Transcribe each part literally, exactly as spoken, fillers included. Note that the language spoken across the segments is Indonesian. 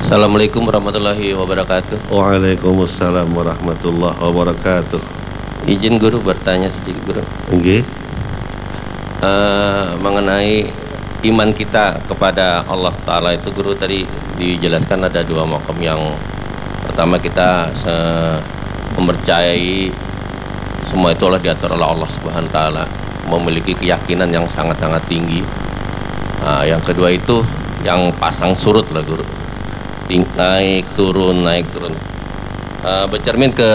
Assalamualaikum warahmatullahi wabarakatuh. Waalaikumsalam warahmatullahi wabarakatuh. Izin guru bertanya sedikit guru. Nggih. Uh, mengenai iman kita kepada Allah Ta'ala itu guru tadi dijelaskan ada dua makam. Yang pertama kita se- mempercayai semua itu Allah diatur oleh Allah Subhanahu Wa Ta'ala, memiliki keyakinan yang sangat-sangat tinggi. Uh, yang kedua itu yang pasang surut lah guru, naik turun naik turun, uh, bercermin ke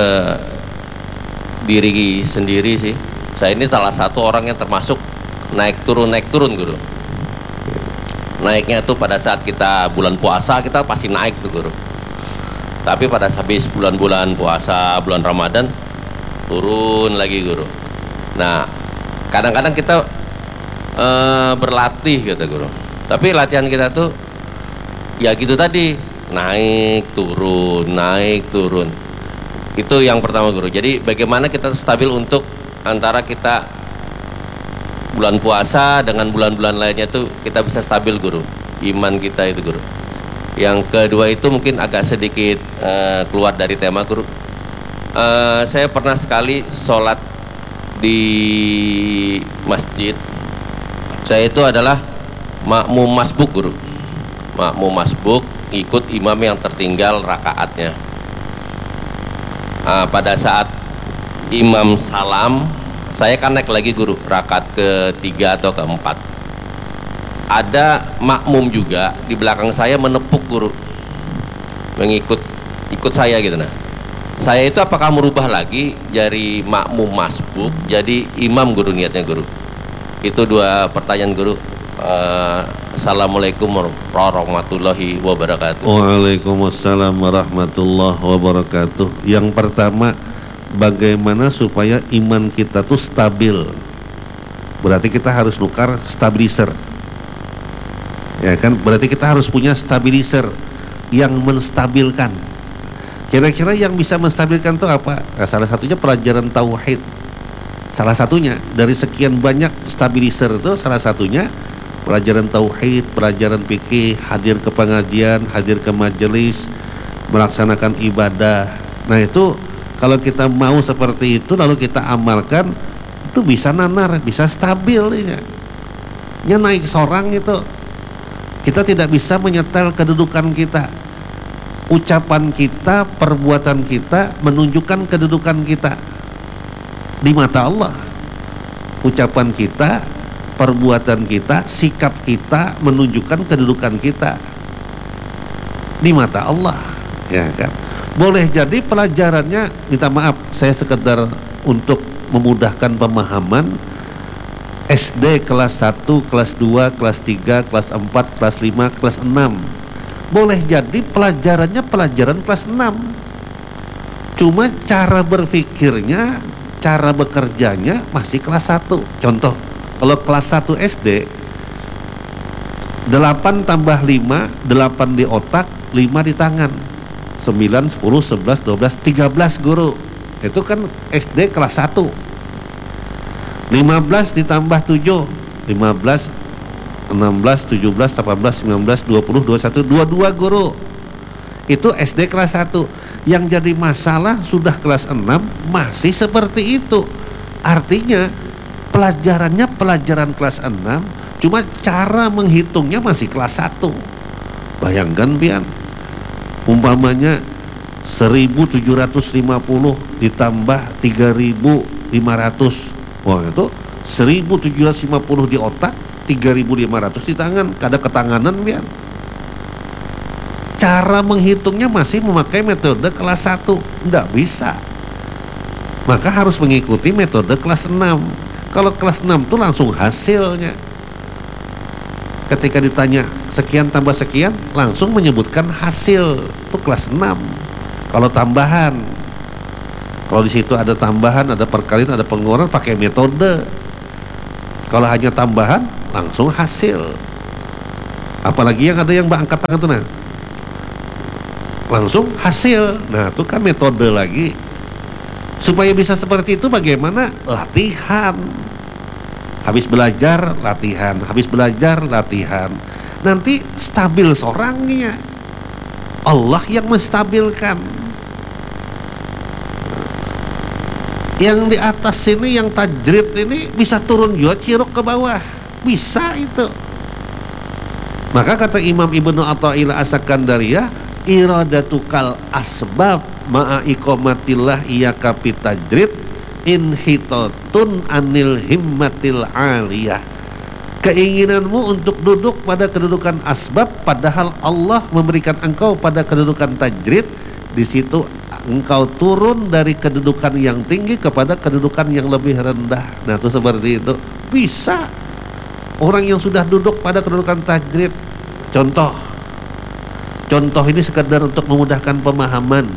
diri sendiri sih. Saya ini salah satu orang yang termasuk naik turun naik turun guru. Naiknya tuh pada saat kita bulan puasa kita pasti naik tuh guru, tapi pada habis bulan-bulan puasa, bulan Ramadan, turun lagi guru. Nah kadang-kadang kita uh, berlatih gitu guru, tapi latihan kita tuh ya gitu tadi, naik turun naik turun. Itu yang pertama guru. Jadi bagaimana kita stabil untuk antara kita bulan puasa dengan bulan-bulan lainnya tuh kita bisa stabil guru, iman kita itu guru. Yang kedua itu mungkin agak sedikit uh, keluar dari tema guru. uh, Saya pernah sekali sholat di masjid. Saya itu adalah makmum masbuk guru, makmum masbuk, ikut imam yang tertinggal rakaatnya. Uh, pada saat imam salam, saya kan naik lagi guru, rakaat ketiga atau keempat. Ada makmum juga di belakang saya menepuk guru, mengikut ikut saya gitu. Nah, saya itu apakah merubah lagi dari makmum masbuk jadi imam guru, niatnya guru? Itu dua pertanyaan guru. Uh, Assalamualaikum warahmatullahi wabarakatuh. Waalaikumsalam warahmatullahi wabarakatuh. Yang pertama, bagaimana supaya iman kita tuh stabil? Berarti kita harus nukar stabilizer, ya kan? Berarti kita harus punya stabilizer yang menstabilkan. Kira-kira yang bisa menstabilkan itu apa? Nah, salah satunya pelajaran tauhid. Salah satunya dari sekian banyak stabilizer itu salah satunya pelajaran tauhid, pelajaran fikih, hadir ke pengajian, hadir ke majelis, melaksanakan ibadah. Nah itu kalau kita mau seperti itu lalu kita amalkan, itu bisa nanar, bisa stabil ya. Ya naik sorang itu. Kita tidak bisa menyetel kedudukan kita. Ucapan kita, perbuatan kita menunjukkan kedudukan kita di mata Allah. Ucapan kita, perbuatan kita, sikap kita menunjukkan kedudukan kita di mata Allah, ya kan? Boleh jadi pelajarannya, minta maaf saya sekedar untuk memudahkan pemahaman, S D kelas satu, kelas dua, kelas tiga, kelas empat, kelas lima, kelas enam. Boleh jadi pelajarannya pelajaran kelas enam. Cuma cara berpikirnya, cara bekerjanya masih kelas satu. Contoh, kalau kelas satu S D, delapan tambah lima, delapan di otak, lima di tangan, sembilan, sepuluh, sebelas, dua belas, tiga belas guru. Itu kan S D kelas satu. Lima belas ditambah tujuh, lima belas, enam belas, tujuh belas, delapan belas, sembilan belas, dua puluh, dua puluh satu, dua puluh dua guru. Itu S D kelas satu. Yang jadi masalah sudah kelas enam masih seperti itu. Artinya pelajarannya pelajaran kelas enam, cuma cara menghitungnya masih kelas satu. Bayangkan pian, umpamanya seribu tujuh ratus lima puluh ditambah tiga ribu lima ratus. Wah, itu seribu tujuh ratus lima puluh di otak, tiga ribu lima ratus di tangan, kada ketanganan pian. Cara menghitungnya masih memakai metode kelas satu, enggak bisa. Maka harus mengikuti metode kelas enam. Kalau kelas enam itu langsung hasilnya. Ketika ditanya sekian tambah sekian, langsung menyebutkan hasil. Itu kelas enam. Kalau tambahan, kalau di situ ada tambahan, ada perkalian, ada pengurangan, pakai metode. Kalau hanya tambahan, langsung hasil. Apalagi yang ada yang angkat tangan tuh, nah, langsung hasil. Nah, itu kan metode lagi. Supaya bisa seperti itu bagaimana? Latihan. Habis belajar, latihan. Habis belajar, latihan. Nanti stabil sorangnya. Allah yang menstabilkan. Yang di atas sini, yang tajrid ini bisa turun juga cirok ke bawah, bisa itu. Maka kata Imam Ibnu Athaillah As-Sakandariyah, iradatukal asbab ma'a iqamatillah iyaka pitajrid inhitatun anil himmatil aliyah. Keinginanmu untuk duduk pada kedudukan asbab, padahal Allah memberikan engkau pada kedudukan tajrid, di situ engkau turun dari kedudukan yang tinggi kepada kedudukan yang lebih rendah. Nah, itu seperti itu. Bisa orang yang sudah duduk pada kedudukan tajrid. Contoh, contoh ini sekedar untuk memudahkan pemahaman.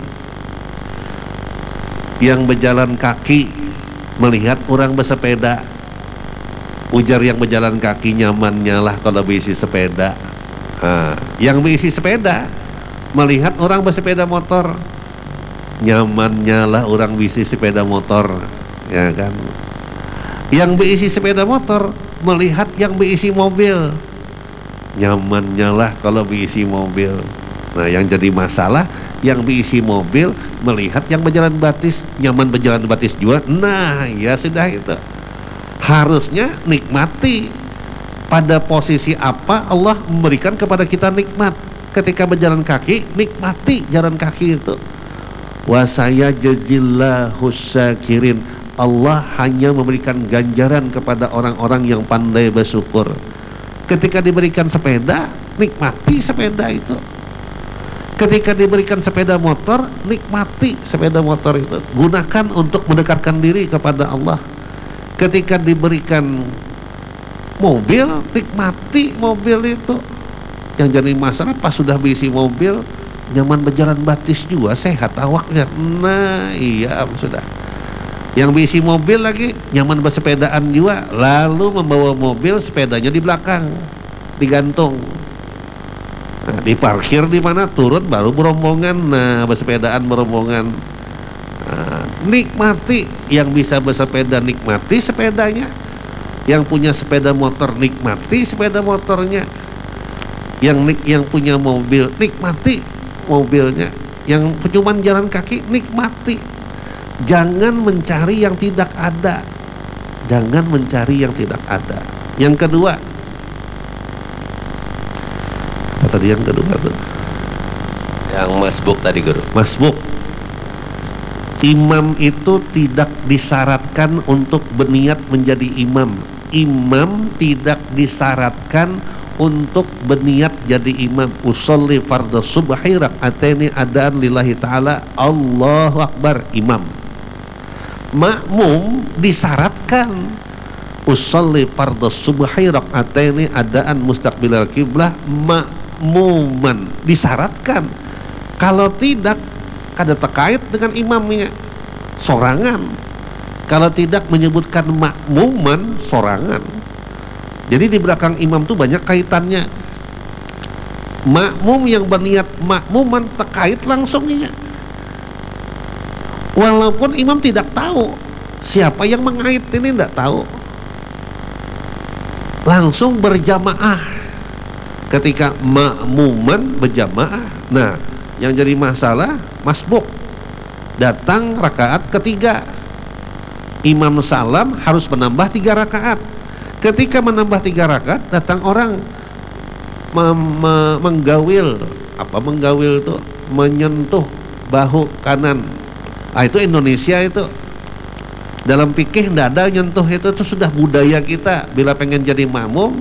Yang berjalan kaki melihat orang bersepeda, ujar yang berjalan kaki, nyamannya lah kalau berisi sepeda. Nah, yang berisi sepeda melihat orang bersepeda motor, nyamannya lah orang berisi sepeda motor, ya kan. Yang berisi sepeda motor melihat yang berisi mobil, nyamannya lah kalau berisi mobil. Nah, yang jadi masalah, yang berisi mobil melihat yang berjalan batis, nyaman berjalan batis juga. Nah, ya sudah itu. Harusnya nikmati pada posisi apa Allah memberikan kepada kita nikmat. Ketika berjalan kaki, nikmati jalan kaki itu. Wa saya jazillahu syakirin, Allah hanya memberikan ganjaran kepada orang-orang yang pandai bersyukur. Ketika diberikan sepeda, nikmati sepeda itu. Ketika diberikan sepeda motor, nikmati sepeda motor itu. Gunakan untuk mendekatkan diri kepada Allah. Ketika diberikan mobil, nikmati mobil itu. Yang jadi masalah pas sudah berisi mobil, nyaman berjalan batis juga, sehat awaknya. Nah, iya sudah. Yang berisi mobil lagi nyaman bersepedaan juga, lalu membawa mobil, sepedanya di belakang digantung. Nah, diparkir di mana, turun baru berombongan. Nah, bersepedaan berombongan. Nah, nikmati yang bisa bersepeda, nikmati sepedanya. Yang punya sepeda motor, nikmati sepeda motornya. Yang yang punya mobil, nikmati mobilnya. Yang cuma jalan kaki, nikmati. Jangan mencari yang tidak ada. Jangan mencari yang tidak ada. Yang kedua, apa tadi yang kedua tuh? Yang masbuk tadi, Guru. Masbuk. Imam itu tidak disyaratkan untuk berniat menjadi imam. Imam tidak disyaratkan untuk berniat jadi imam. Usolli fardhu subhi rak'ataini adaan lillahi ta'ala, Allahu akbar, imam. Makmum disyaratkan usolli fardhu subhi rak'ataini adaan mustaqbilal kiblah, makmuman disyaratkan. Kalau tidak, kada terkait dengan imamnya, sorangan. Kalau tidak menyebutkan makmuman, sorangan. Jadi di belakang imam tuh banyak kaitannya. Makmum yang berniat makmuman terkait langsungnya. Walaupun imam tidak tahu siapa yang mengait, ini tidak tahu. Langsung berjamaah. Ketika makmuman berjamaah. Nah, yang jadi masalah masbuk. Datang rakaat ketiga, imam salam harus menambah tiga rakaat. Ketika menambah tiga rakaat, datang orang menggawil. Apa menggawil itu? Menyentuh bahu kanan. Ah, itu Indonesia itu. Dalam fikih tidak ada nyentuh itu, itu sudah budaya kita. Bila pengen jadi makmum,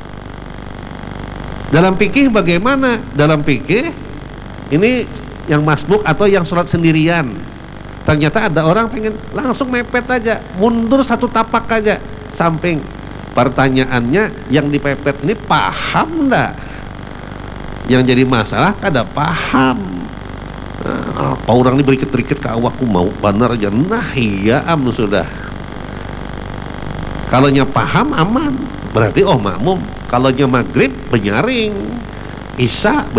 dalam fikih bagaimana? Dalam fikih ini yang masbuk atau yang sholat sendirian. Ternyata ada orang pengen langsung mepet aja, mundur satu tapak aja samping. Pertanyaannya, yang dipepet ini paham enggak? Yang jadi masalah kada paham. Nah, apa orang ini berikit-berikit ke awakku mau benar aja. Nah, iya am sudah. Kalau nya paham aman, berarti oh makmum. Kalau nya maghrib benyaring, isya